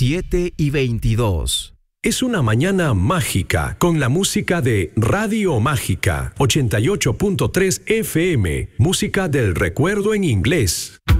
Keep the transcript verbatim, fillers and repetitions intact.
siete y veintidós. Es una mañana mágica con la música de Radio Mágica ochenta y ocho punto tres F M, música del recuerdo en inglés.